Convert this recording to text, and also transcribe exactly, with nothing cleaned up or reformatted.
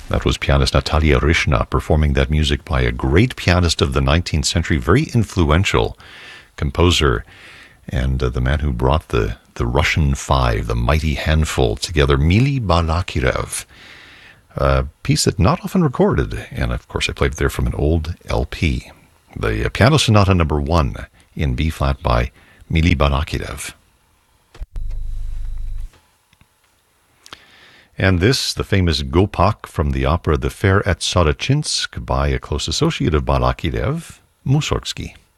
That was pianist Natalia Rishna performing that music by a great pianist of the nineteenth century, very influential composer, and uh, the man who brought the, the Russian Five, the mighty handful, together, Mili Balakirev. A piece that not often recorded, and of course I played it there from an old L P. The uh, Piano Sonata number one in B-flat by Mili Balakirev. And this, the famous Gopak from the opera The Fair at Soroczynsk by a close associate of Balakirev, Mussorgsky.